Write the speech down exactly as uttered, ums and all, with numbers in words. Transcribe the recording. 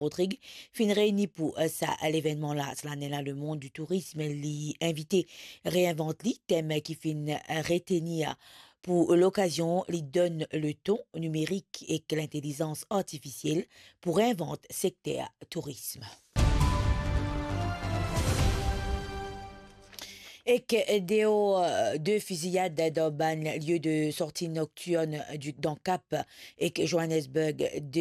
Rodrigue fin réuni pour euh, ça à l'événement là l'année là le monde du tourisme li invité réinvente li thème qui fin euh, retenir pour l'occasion li donne le ton numérique et que l'intelligence artificielle pour inventer secteur tourisme. Et que des euh, deux fusillades dans un lieu de sortie nocturne du dans Cap et que Johannesburg